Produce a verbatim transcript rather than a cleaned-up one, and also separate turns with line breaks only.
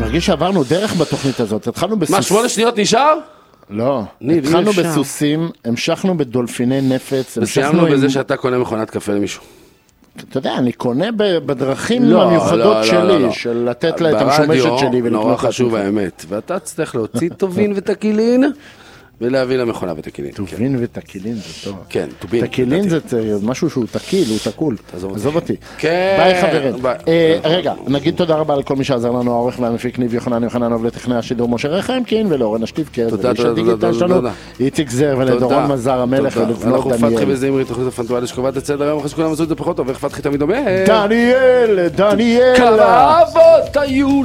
מרגיש שעברנו דרך בתוכנית הזאת, התחלנו בסוס...
מה, שמונה שניות נשאר?
לא, התחלנו בסוסים, המשכנו בדולפיני נפץ,
וסיימנו בזה שאתה קונה מכונת קפה למישהו.
אתה יודע, אני קונה בדרכים המיוחדות שלי, של לתת לה את המשומשת שלי ולקנות...
ברדיו, נורא חשוב האמת, ואתה צריך להוציא טובין ותקילין, ולהביא למכונה ותקילין.
טובין ותקילין זה טוב.
כן, טובין.
תקילין זה משהו שהוא תקיל, הוא תקול. עזוב אותי.
כן.
ביי חברים. רגע, נגיד תודה רבה לכל מי שעזר לנו, העורך והמפיק ניב יוחנן יוחננוב, לטכנאי השידור משה רחמקין, ולאורן השטיבקר, ולאיש הדיגיטל שלנו, איציק זר, ולדורון מזר המלך, ולבנות דניאל.
אנחנו פתחי וזמרי, תוכנית הפנטואלית שקובעת את סדר היום, אחרי שכולם עשו את זה פחות טוב, איך פתחי תמיד אומר?
דניאל, דניאל.
כמה אהבות היו